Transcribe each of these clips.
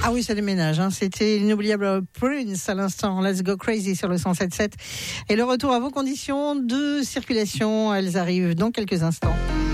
Ah oui, ça déménage. C'était l'inoubliable Prince à l'instant. Let's go crazy sur le 107.7. Et le retour à vos conditions de circulation, elles arrivent dans quelques instants.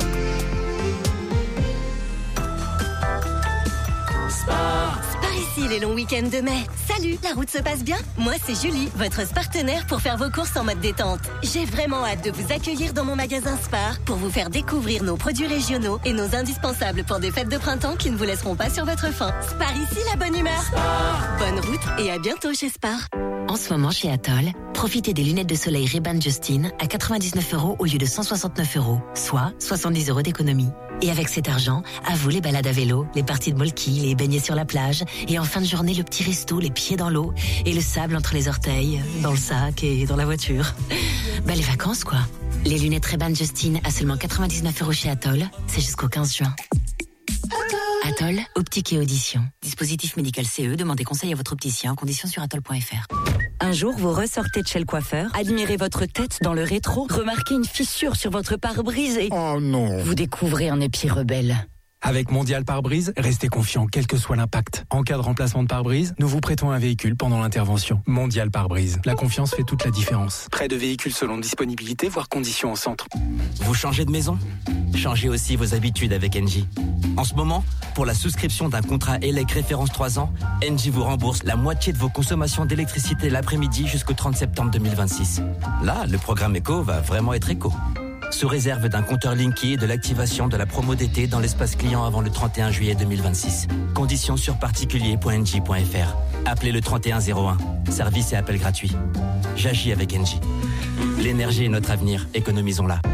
Ici les longs week-ends de mai. Salut, la route se passe bien? Moi c'est Julie, votre partenaire pour faire vos courses en mode détente. J'ai vraiment hâte de vous accueillir dans mon magasin Spar pour vous faire découvrir nos produits régionaux et nos indispensables pour des fêtes de printemps qui ne vous laisseront pas sur votre faim. Spar ici, la bonne humeur. Spar. Bonne route et à bientôt chez Spar. En ce moment chez Atoll, profitez des lunettes de soleil Ray-Ban Justin à 99 € au lieu de 169 €, soit 70 € d'économie. Et avec cet argent, à vous les balades à vélo, les parties de molki, les baignets sur la plage, et en fin de journée le petit resto, les pieds dans l'eau, et le sable entre les orteils, dans le sac et dans la voiture. Bah les vacances quoi. Les lunettes Ray-Ban Justin à seulement 99 € chez Atoll, c'est jusqu'au 15 juin. Atoll, optique et audition. Dispositif médical CE, demandez conseil à votre opticien, conditions sur atoll.fr. Un jour, vous ressortez de chez le coiffeur, admirez votre tête dans le rétro, remarquez une fissure sur votre pare-brise et... Oh non! Vous découvrez un épi rebelle. Avec Mondial Pare-Brise, restez confiant quel que soit l'impact. En cas de remplacement de pare-brise, nous vous prêtons un véhicule pendant l'intervention. Mondial Pare-Brise. La confiance fait toute la différence. Prêt de véhicules selon disponibilité, voire conditions en centre. Vous changez de maison? Changez aussi vos habitudes avec Engie. En ce moment, pour la souscription d'un contrat ELEC référence 3 ans, Engie vous rembourse la moitié de vos consommations d'électricité l'après-midi jusqu'au 30 septembre 2026. Là, le programme éco va vraiment être éco. Sous réserve d'un compteur Linky et de l'activation de la promo d'été dans l'espace client avant le 31 juillet 2026. Conditions sur particulier.engie.fr. Appelez le 3101. Service et appel gratuit. J'agis avec Engie. L'énergie est notre avenir. Économisons-la.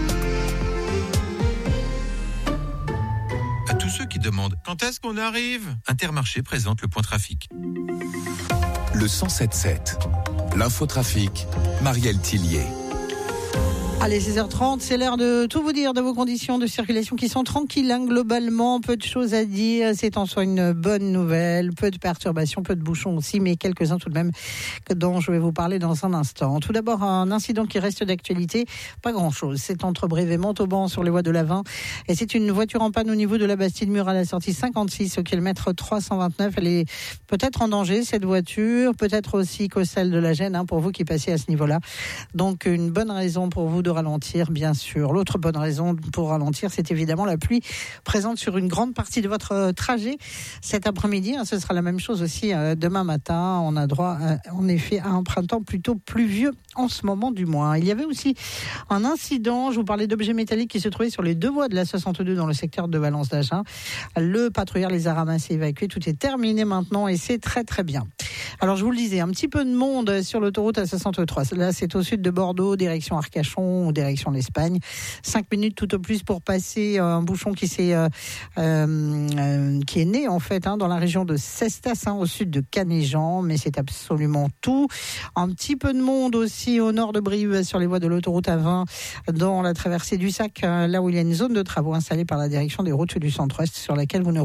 À tous ceux qui demandent quand est-ce qu'on arrive, Intermarché présente le point trafic. Le 107.7. L'infotrafic, Marielle Tillier. Allez, 16h30, c'est l'heure de tout vous dire de vos conditions de circulation qui sont tranquilles, hein, globalement, peu de choses à dire, c'est en soi une bonne nouvelle, peu de perturbations, peu de bouchons aussi, mais quelques-uns tout de même dont je vais vous parler dans un instant. Tout d'abord, un incident qui reste d'actualité, pas grand-chose, c'est entre Brive et Montauban sur les voies de l'Avin, et c'est une voiture en panne au niveau de la Bastide-Mur à la sortie 56 au kilomètre 329, elle est peut-être en danger cette voiture, peut-être aussi que celle de la Gêne, hein, pour vous qui passez à ce niveau-là, donc une bonne raison pour vous de ralentir, bien sûr. L'autre bonne raison pour ralentir, c'est évidemment la pluie présente sur une grande partie de votre trajet cet après-midi. Ce sera la même chose aussi demain matin. On a droit, en effet, à un printemps plutôt pluvieux en ce moment, du moins. Il y avait aussi un incident, je vous parlais d'objets métalliques qui se trouvaient sur les deux voies de la 62 dans le secteur de Valence-d'Agen. Le patrouilleur les a ramassés, évacués. Tout est terminé maintenant et c'est très très bien. Alors je vous le disais, un petit peu de monde sur l'autoroute A63. Là, c'est au sud de Bordeaux, direction Arcachon ou direction l'Espagne. 5 minutes tout au plus pour passer un bouchon qui est né en fait dans la région de Cestas, au sud de Canéjan, mais c'est absolument tout. Un petit peu de monde aussi au nord de Brive sur les voies de l'autoroute A20 dans la traversée du Sac, là où il y a une zone de travaux installée par la direction des routes du centre-ouest sur laquelle vous ne